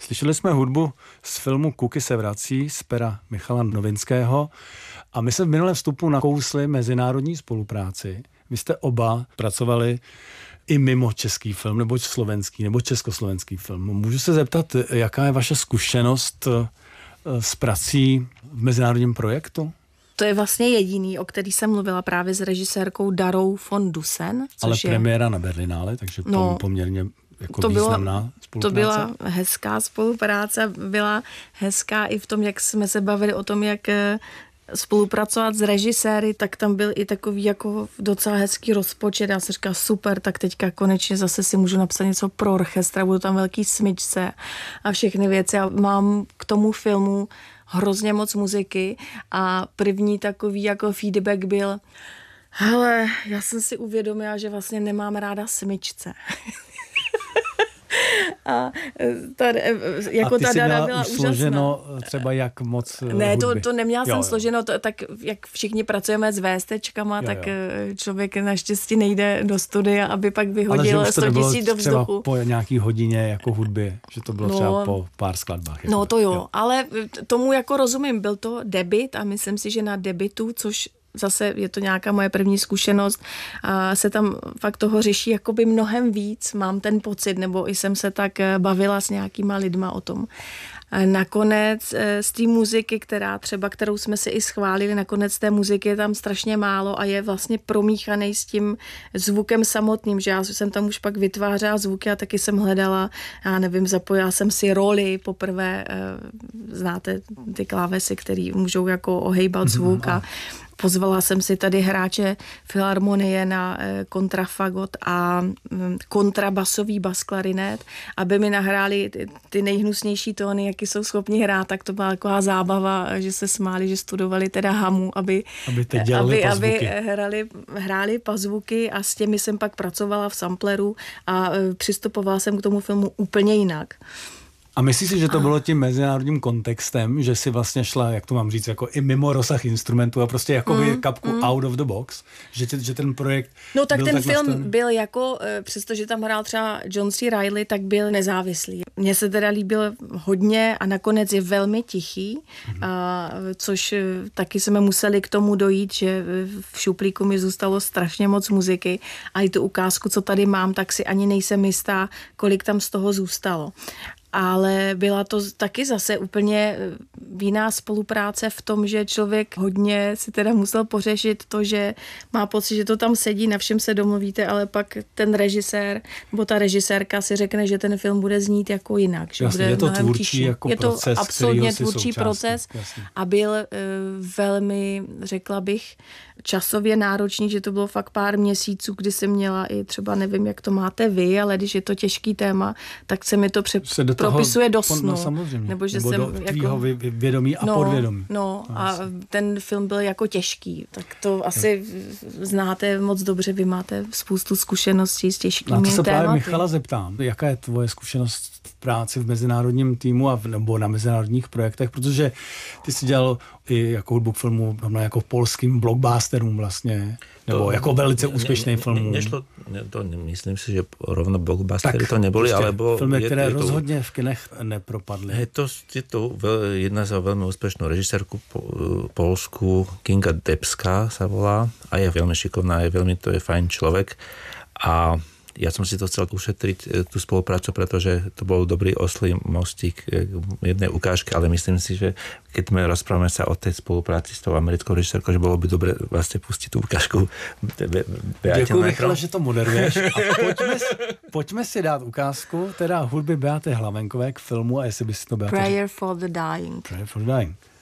Slyšeli jsme hudbu z filmu Kuky se vrací z pera Michala Novinského a my se v minulém vstupu nakousli mezinárodní spolupráci. Vy jste oba pracovali i mimo český film, nebo slovenský, nebo československý film. Můžu se zeptat, jaká je vaše zkušenost s prací v mezinárodním projektu? To je vlastně jediný, o který jsem mluvila právě s režisérkou Darou von Dusen. Ale premiéra na Berlinále, takže poměrně jako významná spolupráce. To byla hezká spolupráce, byla hezká i v tom, jak jsme se bavili o tom, jak spolupracovat s režiséry, tak tam byl i takový jako docela hezký rozpočet. Já jsem říkala, super, tak teďka konečně zase si můžu napsat něco pro orchestra, budou tam velký smyčce a všechny věci. A mám k tomu filmu hrozně moc muziky a první takový jako feedback byl, hele, já jsem si uvědomila, že vlastně nemám ráda smyčce. A ta Dara byla úžasná. Složeno třeba jak moc ne, to neměla jsem složeno, tak jak všichni pracujeme s VSTčkama, tak člověk naštěstí nejde do studia, aby pak vyhodil 100 000 do vzduchu. Třeba po nějaký hodině jako hudby, že to bylo třeba po pár skladbách. No to jo, ale tomu jako rozumím, byl to debut a myslím si, že na debutu, což zase je to nějaká moje první zkušenost a se tam fakt toho řeší jakoby mnohem víc, mám ten pocit, nebo i jsem se tak bavila s nějakýma lidma o tom. Nakonec z té muziky, kterou jsme si i schválili, nakonec té muziky je tam strašně málo a je vlastně promíchaný s tím zvukem samotným, že já jsem tam už pak vytvářela zvuky a taky jsem hledala, já nevím, zapojila jsem si roli poprvé, znáte ty klávesy, které můžou jako ohejbat zvuk a pozvala jsem si tady hráče filharmonie na kontrafagot a kontrabasový basklarinet, aby mi nahráli ty nejhnusnější tóny, jaký jsou schopni hrát, tak to byla taková zábava, že se smáli, že studovali teda hamu, aby hráli pazvuky a s těmi jsem pak pracovala v sampleru a přistupovala jsem k tomu filmu úplně jinak. A myslíš si, že to bylo tím mezinárodním kontextem, že si vlastně šla, jak to mám říct, jako i mimo rozsah instrumentů a prostě jakoby kapku out of the box, že ten projekt no tak ten film byl jako, přestože tam hrál třeba John C. Reilly, tak byl nezávislý. Mně se teda líbil hodně a nakonec je velmi tichý, což taky jsme museli k tomu dojít, že v šuplíku mi zůstalo strašně moc muziky a i tu ukázku, co tady mám, tak si ani nejsem jistá, kolik tam z toho zůstalo. Ale byla to taky zase úplně jiná spolupráce v tom, že člověk hodně si teda musel pořešit to, že má pocit, že to tam sedí, na všem se domluvíte, ale pak ten režisér nebo ta režisérka si řekne, že ten film bude znít jako jinak. Že jasně, bude je to tvůrčí jako je proces, to absolutně tvůrčí součástí, proces jasně. A byl velmi, řekla bych, časově náročný, že to bylo fakt pár měsíců, kdy jsem měla i třeba, nevím, jak to máte vy, ale když je to těžký téma, tak se mi to propisuje do snu. No, samozřejmě. Nebo jsem do tvýho vědomí a podvědomí. No a ten film byl jako těžký. Tak to asi znáte moc dobře, vy máte spoustu zkušeností s těžkými tématy. Na to se právě Michala zeptám. Jaká je tvoje zkušenost v práci v mezinárodním týmu nebo na mezinárodních projektech, protože ty jsi dělal i jako hudbu k filmu, jako polským blockbusterům vlastně, nebo jako velice úspěšný film. Myslím si, že rovno blockbustery to neboli, prostě alebo filmy, které rozhodně v kinech nepropadly. Je to jedna za veľmi úspešnou režisérku polskú, Kinga Debská sa volá a je veľmi šikovná, to je fajn človek a ja som si to chcel ušetriť, tú spoluprácu, pretože to bol dobrý oslý mostík jednej ukážky, ale myslím si, že keď rozprávame sa o tej spolupráci s tou americkou režisérkou, že bolo by dobre vlastne pustiť tú ukážku. Děkuji, Michale, že to moderuješ. A pojďme si dát ukázku, teda hudby Beaty Hlavenkové k filmu a jestli by si to Beata... Prayer for the Dying. Prayer for the Dying.